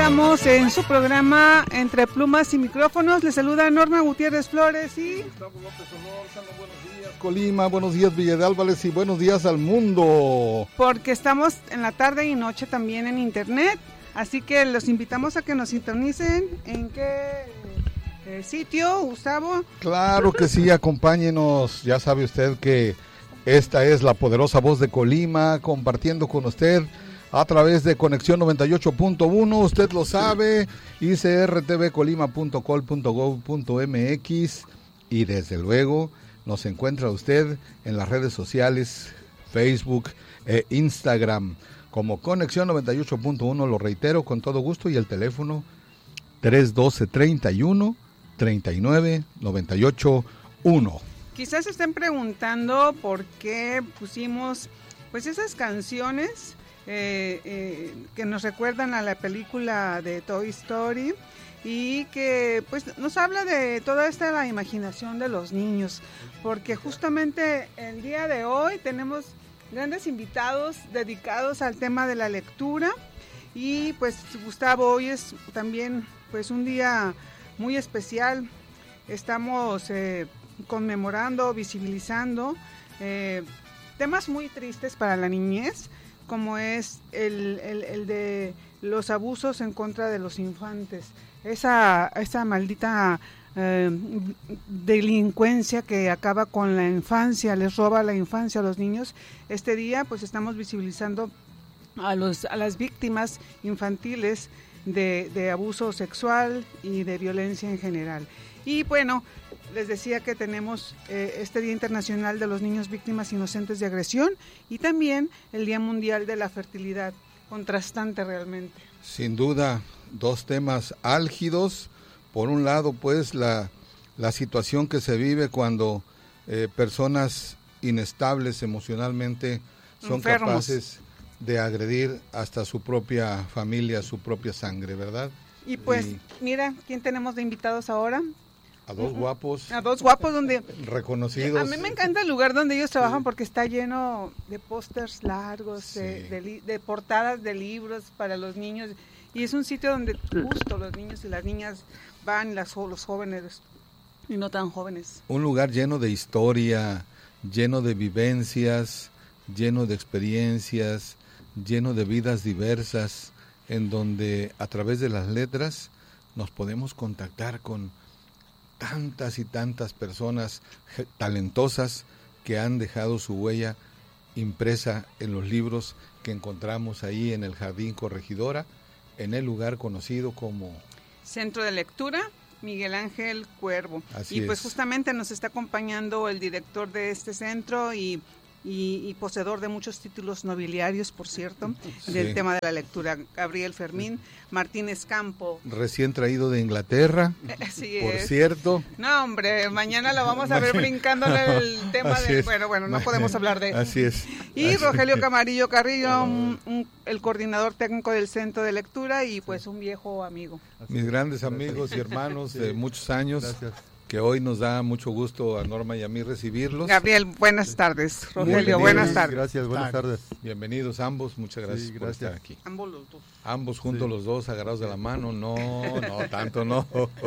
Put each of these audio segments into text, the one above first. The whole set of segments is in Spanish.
estamos en su programa Entre Plumas y Micrófonos. Les saluda Norma Gutiérrez Flores y Gustavo López Solórzano. Buenos días, Colima, buenos días, Villa de Álvarez, y buenos días al mundo. porque estamos en la tarde y noche también en internet, así que los invitamos a que nos sintonicen. ¿En qué sitio, Gustavo? Claro que sí, acompáñenos. Ya sabe usted que esta es la poderosa voz de Colima, compartiendo con usted a través de Conexión 98.1, usted lo sabe, icrtvcolima.col.gov.mx, y desde luego nos encuentra usted en las redes sociales, Facebook e Instagram, como Conexión 98.1, lo reitero con todo gusto, y el teléfono 312-31-39-98-1. Quizás se estén preguntando por qué pusimos pues esas canciones que nos recuerdan a la película de Toy Story y que pues nos habla de toda la imaginación de los niños, porque justamente el día de hoy tenemos grandes invitados dedicados al tema de la lectura. Y pues Gustavo, hoy es también pues un día muy especial. Estamos conmemorando, visibilizando temas muy tristes para la niñez, como es el de los abusos en contra de los infantes, esa maldita delincuencia que acaba con la infancia, les roba la infancia a los niños. Este día pues estamos visibilizando a las víctimas infantiles de abuso sexual y de violencia en general. Y bueno, les decía que tenemos este Día Internacional de los Niños Víctimas Inocentes de Agresión y también el Día Mundial de la Fertilidad, contrastante realmente. Sin duda, dos temas álgidos. Por un lado, pues, la situación que se vive cuando personas inestables emocionalmente son enfermos, capaces de agredir hasta su propia familia, su propia sangre, ¿verdad? Y pues, mira, ¿quién tenemos de invitados ahora? A dos guapos. A dos guapos donde reconocidos. A mí me encanta el lugar donde ellos trabajan porque está lleno de pósters largos, Sí. de portadas de libros para los niños. Y es un sitio donde justo los niños y las niñas van, los jóvenes y no tan jóvenes. Un lugar lleno de historia, lleno de vivencias, lleno de experiencias, lleno de vidas diversas, en donde a través de las letras nos podemos contactar con tantas y tantas personas talentosas que han dejado su huella impresa en los libros que encontramos ahí en el Jardín Corregidora, en el lugar conocido como Centro de Lectura Miguel Ángel Cuervo. Así y pues es. justamente nos está acompañando el director de este centro y poseedor de muchos títulos nobiliarios, por cierto, del Sí. tema de la lectura, Gabriel Fermín Martínez Campo. recién traído de Inglaterra, Así por es. cierto. No, hombre, mañana lo vamos a ver brincándole el tema Así de... es. Bueno, no podemos hablar de... Así es. Y Así Rogelio Camarillo Carrillo, el coordinador técnico del Centro de Lectura y pues un viejo amigo. Mis grandes amigos y hermanos de muchos años, que hoy nos da mucho gusto a Norma y a mí recibirlos. Gabriel, buenas tardes. Rogelio, bienvenidos. buenas tardes. Gracias, buenas tardes. Bienvenidos ambos, muchas gracias, Sí, por gracias. estar aquí. Ambos los dos. Ambos juntos, Sí. los dos, agarrados de la mano, no, tanto no.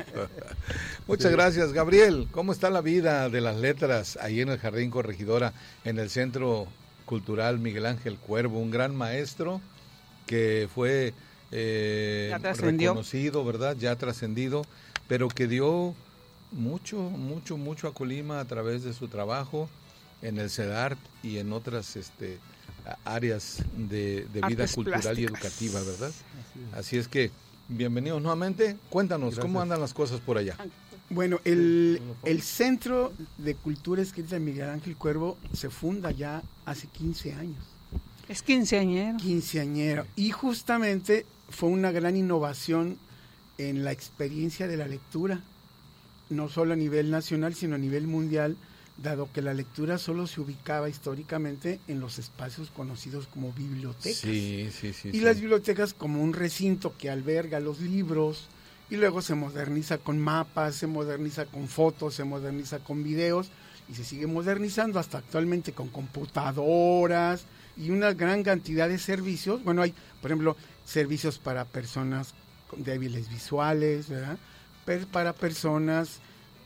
Muchas gracias, Gabriel. ¿Cómo está la vida de las letras ahí en el Jardín Corregidora, en el Centro Cultural Miguel Ángel Cuervo? Un gran maestro que fue Ya trascendió. reconocido, ¿verdad? Ya trascendido, pero que dio mucho a Colima a través de su trabajo en el CEDART y en otras áreas de vida Artes cultural y plásticas. educativa, ¿verdad? Así es que, bienvenidos nuevamente. Cuéntanos, Gracias. ¿cómo andan las cosas por allá? Bueno, el Centro de Cultura Escrita de Miguel Ángel Cuervo se funda ya hace 15 años. Es quinceañero. Quinceañero. Y justamente fue una gran innovación en la experiencia de la lectura, no solo a nivel nacional, sino a nivel mundial, dado que la lectura solo se ubicaba históricamente en los espacios conocidos como bibliotecas. Sí. Y las bibliotecas como un recinto que alberga los libros y luego se moderniza con mapas, se moderniza con fotos, se moderniza con videos y se sigue modernizando hasta actualmente con computadoras y una gran cantidad de servicios. Bueno, hay, por ejemplo, servicios para personas débiles visuales, ¿verdad? Para personas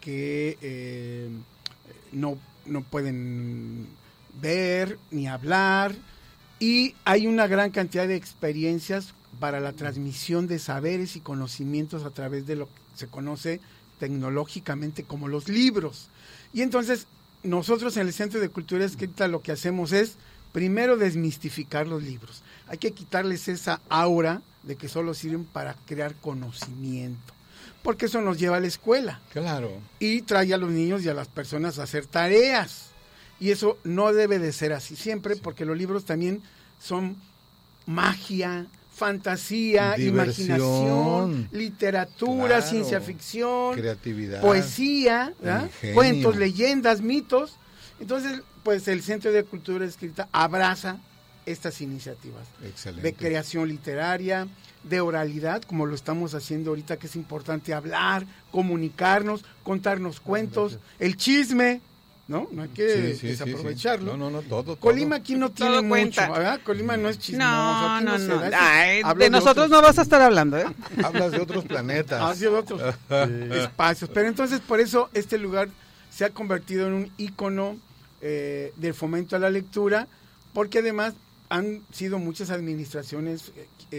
que no pueden ver ni hablar, y hay una gran cantidad de experiencias para la transmisión de saberes y conocimientos a través de lo que se conoce tecnológicamente como los libros. Y entonces nosotros en el Centro de Cultura Escrita lo que hacemos es primero desmistificar los libros. Hay que quitarles esa aura de que solo sirven para crear conocimiento, porque eso nos lleva a la escuela. Claro. Y trae a los niños y a las personas a hacer tareas. Y eso no debe de ser así siempre, porque los libros también son magia, fantasía, diversión, imaginación, literatura, claro, ciencia ficción, creatividad, poesía, cuentos, leyendas, mitos. Entonces, pues el Centro de Cultura Escrita abraza estas iniciativas. Excelente. De creación literaria, de oralidad, como lo estamos haciendo ahorita, que es importante hablar, comunicarnos, contarnos cuentos, el chisme, ¿no? No hay que desaprovecharlo. Sí. No, todo. Colima aquí no tiene todo mucho, cuenta. ¿verdad? Colima no es chismoso. No. Ay, Hablo de nosotros no vas a estar hablando, ¿eh? Hablas de otros planetas. De otros espacios. Pero entonces, por eso, este lugar se ha convertido en un ícono del fomento a la lectura, porque además han sido muchas administraciones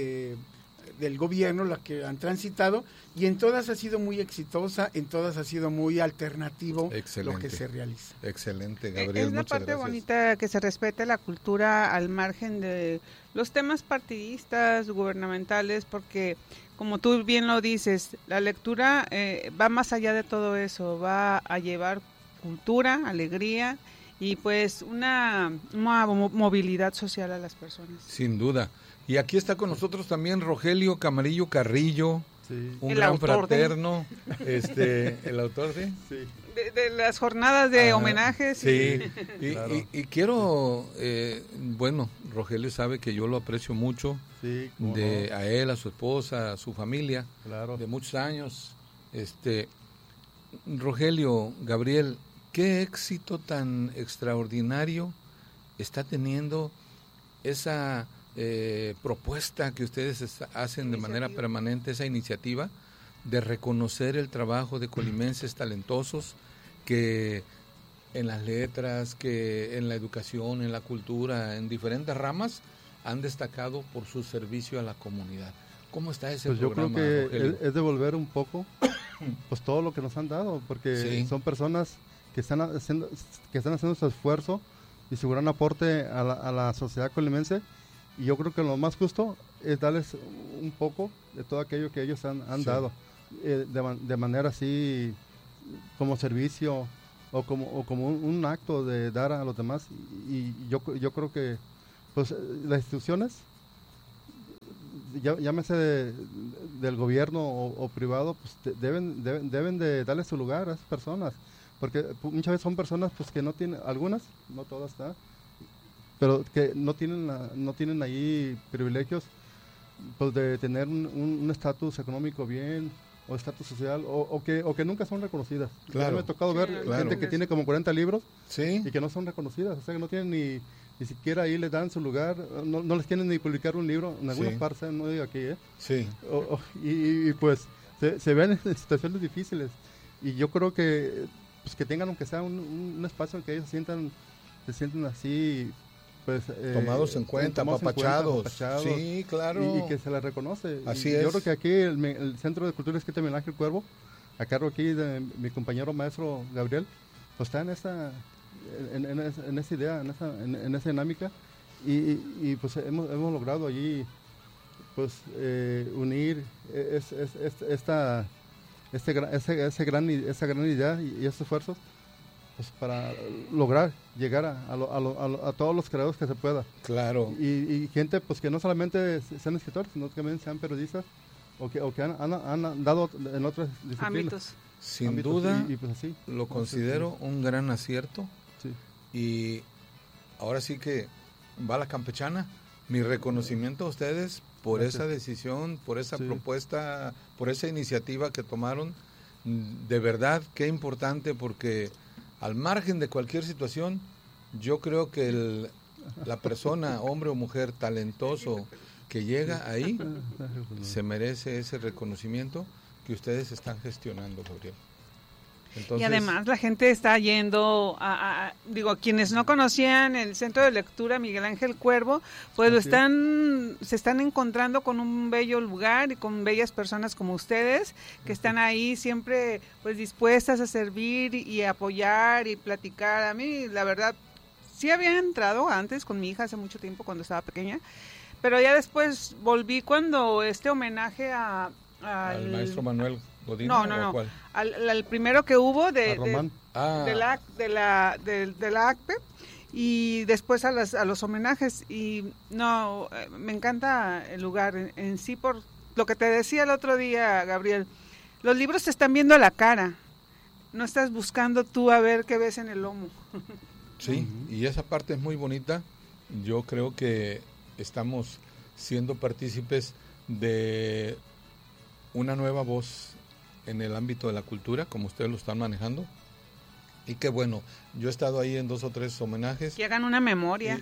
del gobierno las que han transitado, y en todas ha sido muy exitosa, en todas ha sido muy alternativo. Excelente. Lo que se realiza. Excelente, Gabriel. Es la parte gracias. Bonita, que se respete la cultura al margen de los temas partidistas, gubernamentales, porque como tú bien lo dices, la lectura va más allá de todo eso, va a llevar cultura, alegría y pues una movilidad social a las personas. Sin duda. Y aquí está con nosotros también Rogelio Camarillo Carrillo, un el gran fraterno, el autor de las jornadas de homenajes. Sí, claro. y quiero, bueno, Rogelio sabe que yo lo aprecio mucho, a él, a su esposa, a su familia, de muchos años. Rogelio, Gabriel, qué éxito tan extraordinario está teniendo esa propuesta que ustedes hacen de manera permanente, esa iniciativa de reconocer el trabajo de colimenses talentosos que en las letras, que en la educación, en la cultura, en diferentes ramas han destacado por su servicio a la comunidad. ¿Cómo está ese programa? Yo creo que Rogelio? es devolver un poco pues todo lo que nos han dado, porque son personas que están haciendo su esfuerzo y su gran aporte a la sociedad colimense. Y yo creo que lo más justo es darles un poco de todo aquello que ellos han dado, de manera así como servicio o como un acto de dar a los demás. Y yo creo que pues las instituciones, llámese del gobierno o privado, pues deben de darle su lugar a esas personas, porque muchas veces son personas pues que no tienen, algunas, no todas, pero que no tienen ahí privilegios pues de tener un estatus económico bien o estatus social o que nunca son reconocidas. Claro. Me ha tocado ver gente que tiene como 40 libros y que no son reconocidas, o sea que no tienen ni siquiera ahí les dan su lugar, no les quieren ni publicar un libro en algunas partes, no digo aquí, y pues se ven en situaciones difíciles, y yo creo que pues que tengan aunque sea un espacio en que ellos se sienten así pues tomados en cuenta, apapachados. Sí, claro. Y que se les reconoce. Así es. Yo creo que aquí el Centro de Cultura Escrita Miguel Ángel Cuervo, a cargo aquí de mi compañero maestro Gabriel, pues está en esa idea, en esa dinámica, y pues hemos logrado allí pues unir esa gran idea y estos esfuerzos pues para lograr llegar a todos los creadores que se pueda. Claro. Y gente pues que no solamente sean escritores, sino que también sean periodistas o que han dado en otras disciplinas. Ámbitos. Sin duda, y pues así, lo considero un gran acierto. Sí. Y ahora sí que va la campechana. Mi reconocimiento a ustedes por esa decisión, por esa propuesta, por esa iniciativa que tomaron. De verdad, qué importante, porque al margen de cualquier situación, yo creo que la persona, hombre o mujer talentoso, que llega ahí se merece ese reconocimiento que ustedes están gestionando, Gabriel. Entonces, y además la gente está yendo quienes no conocían el Centro de Lectura Miguel Ángel Cuervo, pues se están encontrando con un bello lugar y con bellas personas como ustedes, que están ahí siempre pues dispuestas a servir y apoyar y platicar. A mí, la verdad, sí había entrado antes con mi hija hace mucho tiempo cuando estaba pequeña, pero ya después volví cuando este homenaje al maestro Manuel Godín. No. Al primero que hubo de la ACPE, y después a los homenajes. Y no, me encanta el lugar en sí, por lo que te decía el otro día, Gabriel. Los libros te están viendo a la cara. No estás buscando tú a ver qué ves en el lomo. Sí, y esa parte es muy bonita. Yo creo que estamos siendo partícipes de una nueva voz en el ámbito de la cultura, como ustedes lo están manejando. Y qué bueno, yo he estado ahí en 2 o 3 homenajes. Que hagan una memoria.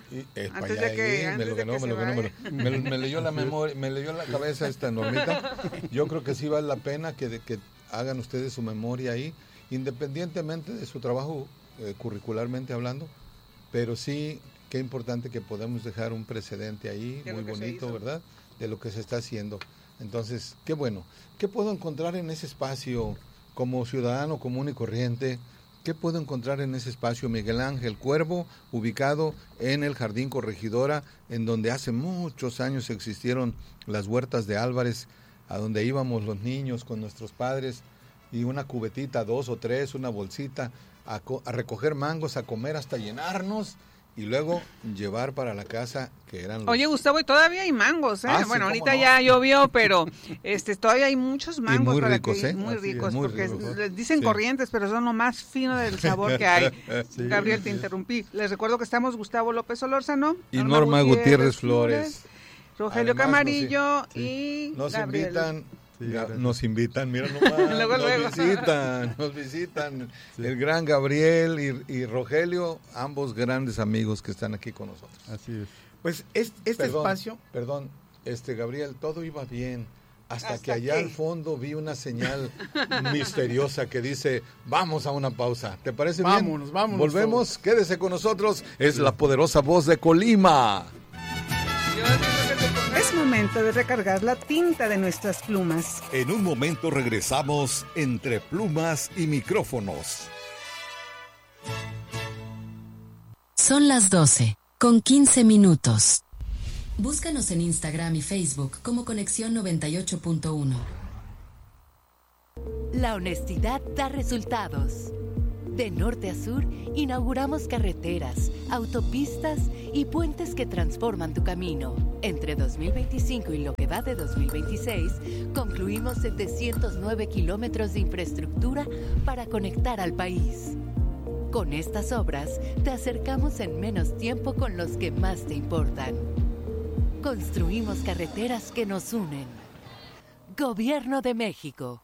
Me leyó la memoria, me leyó la cabeza esta Normita. Yo creo que sí vale la pena que hagan ustedes su memoria ahí, independientemente de su trabajo curricularmente hablando, pero sí, qué importante que podamos dejar un precedente ahí, muy bonito, ¿verdad?, de lo que se está haciendo. Entonces, qué bueno. ¿Qué puedo encontrar en ese espacio como ciudadano común y corriente? ¿Qué puedo encontrar en ese espacio Miguel Ángel Cuervo, ubicado en el Jardín Corregidora, en donde hace muchos años existieron las huertas de Álvarez, a donde íbamos los niños con nuestros padres, y una cubetita, 2 o 3, una bolsita, a recoger mangos, a comer hasta llenarnos, y luego llevar para la casa, que eran los... Oye, Gustavo, y todavía hay mangos, ¿eh? Bueno, sí, ahorita no. Ya llovió, pero todavía hay muchos mangos. Y muy ricos, ¿eh? Muy ricos, muy porque ricos. les dicen corrientes, pero son lo más fino del sabor que hay. Sí. Gabriel, te interrumpí. Les recuerdo que estamos Gustavo López Solórzano. Y Norma Gutiérrez Flores. Rogelio Además, Camarillo y nos Gabriel. Nos invitan, mira nomás, nos visitan sí. El gran Gabriel y Rogelio, ambos grandes amigos que están aquí con nosotros. Así es. Pues espacio... Perdón, Gabriel, todo iba bien, hasta que allá al fondo vi una señal misteriosa que dice, vamos a una pausa. ¿Te parece bien? Vámonos. Volvemos, todos. Quédese con nosotros, es la poderosa voz de Colima. Es momento de recargar la tinta de nuestras plumas. En un momento regresamos entre plumas y micrófonos. Son las 12:15. Búscanos en Instagram y Facebook como Conexión 98.1. La honestidad da resultados. De norte a sur, inauguramos carreteras, autopistas y puentes que transforman tu camino. Entre 2025 y lo que va de 2026, concluimos 709 kilómetros de infraestructura para conectar al país. Con estas obras, te acercamos en menos tiempo con los que más te importan. Construimos carreteras que nos unen. Gobierno de México.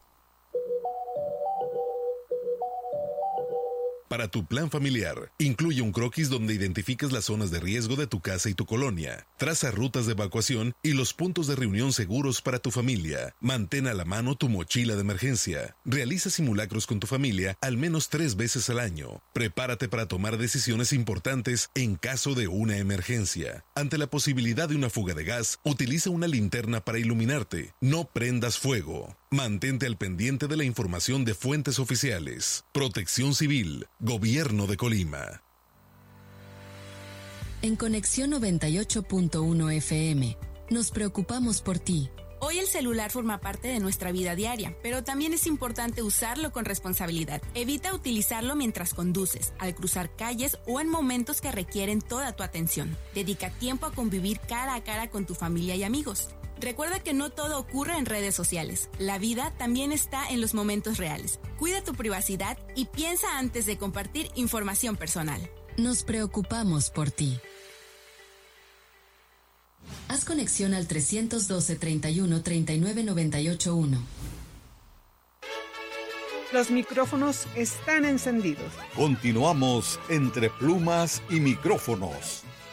Para tu plan familiar, incluye un croquis donde identifiques las zonas de riesgo de tu casa y tu colonia. Traza rutas de evacuación y los puntos de reunión seguros para tu familia. Mantén a la mano tu mochila de emergencia. Realiza simulacros con tu familia al menos 3 veces al año. Prepárate para tomar decisiones importantes en caso de una emergencia. Ante la posibilidad de una fuga de gas, utiliza una linterna para iluminarte. No prendas fuego. Mantente al pendiente de la información de fuentes oficiales. Protección Civil, Gobierno de Colima. En Conexión 98.1 FM, nos preocupamos por ti. Hoy el celular forma parte de nuestra vida diaria, pero también es importante usarlo con responsabilidad. Evita utilizarlo mientras conduces, al cruzar calles o en momentos que requieren toda tu atención. Dedica tiempo a convivir cara a cara con tu familia y amigos. Recuerda que no todo ocurre en redes sociales. La vida también está en los momentos reales. Cuida tu privacidad y piensa antes de compartir información personal. Nos preocupamos por ti. Haz conexión al 312-31-39-98-1. Los micrófonos están encendidos. Continuamos entre plumas y micrófonos.